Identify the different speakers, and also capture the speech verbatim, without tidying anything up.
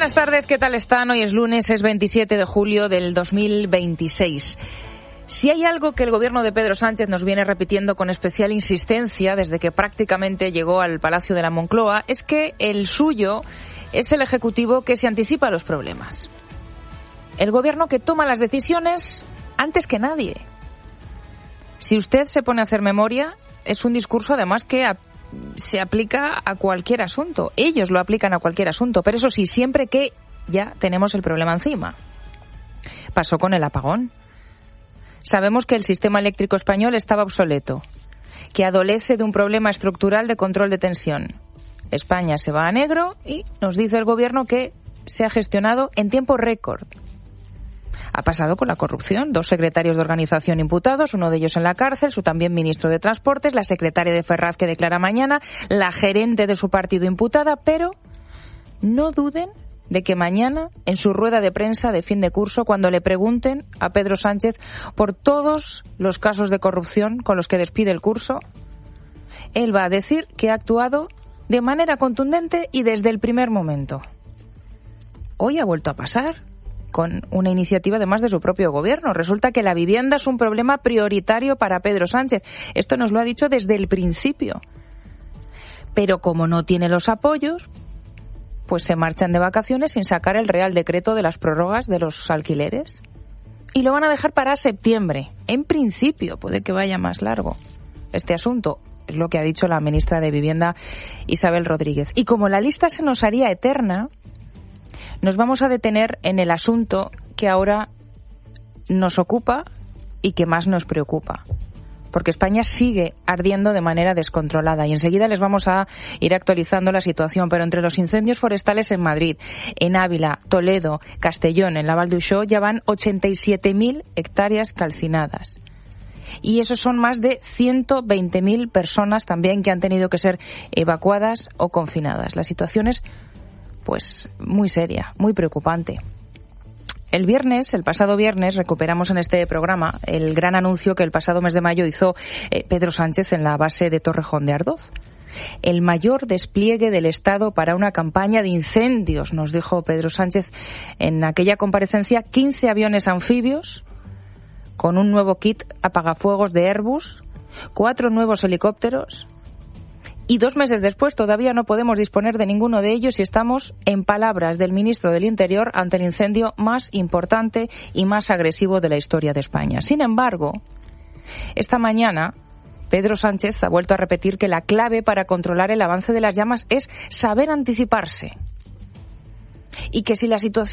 Speaker 1: Buenas tardes, ¿qué tal están? Hoy es lunes, es veintisiete de julio del dos mil veintiséis. Si hay algo que el gobierno de Pedro Sánchez nos viene repitiendo con especial insistencia desde que prácticamente llegó al Palacio de la Moncloa, es que el suyo es el ejecutivo que se anticipa a los problemas. El gobierno que toma las decisiones antes que nadie. Si usted se pone a hacer memoria, es un discurso además que a se aplica a cualquier asunto. Ellos lo aplican a cualquier asunto, pero eso sí, siempre que ya tenemos el problema encima. Pasó con el apagón. Sabemos que el sistema eléctrico español estaba obsoleto, que adolece de un problema estructural de control de tensión. España se va a negro y nos dice el gobierno que se ha gestionado en tiempo récord. Ha pasado con la corrupción. Dos secretarios de organización imputados, uno de ellos en la cárcel, su también ministro de Transportes, la secretaria de Ferraz que declara mañana, la gerente de su partido imputada, pero no duden de que mañana, en su rueda de prensa de fin de curso, cuando le pregunten a Pedro Sánchez por todos los casos de corrupción con los que despide el curso, él va a decir que ha actuado de manera contundente y desde el primer momento. Hoy ha vuelto a pasar, con una iniciativa además de su propio gobierno. Resulta que la vivienda es un problema prioritario para Pedro Sánchez. Esto nos lo ha dicho desde el principio. Pero como no tiene los apoyos, pues se marchan de vacaciones sin sacar el Real Decreto de las prórrogas de los alquileres. Y lo van a dejar para septiembre. En principio, puede que vaya más largo este asunto. Es lo que ha dicho la ministra de Vivienda, Isabel Rodríguez. Y como la lista se nos haría eterna, nos vamos a detener en el asunto que ahora nos ocupa y que más nos preocupa, porque España sigue ardiendo de manera descontrolada y enseguida les vamos a ir actualizando la situación, pero entre los incendios forestales en Madrid, en Ávila, Toledo, Castellón, en la Val d'Uixó, ya van ochenta y siete mil hectáreas calcinadas. Y esos son más de ciento veinte mil personas también que han tenido que ser evacuadas o confinadas. La situación es pues muy seria, muy preocupante. El viernes, el pasado viernes, recuperamos en este programa el gran anuncio que el pasado mes de mayo hizo eh, Pedro Sánchez en la base de Torrejón de Ardoz. El mayor despliegue del Estado para una campaña de incendios, nos dijo Pedro Sánchez en aquella comparecencia, quince aviones anfibios con un nuevo kit apagafuegos de Airbus, cuatro nuevos helicópteros. Y dos meses después todavía no podemos disponer de ninguno de ellos y estamos, en palabras del ministro del Interior, ante el incendio más importante y más agresivo de la historia de España. Sin embargo, esta mañana Pedro Sánchez ha vuelto a repetir que la clave para controlar el avance de las llamas es saber anticiparse. Y que si la situación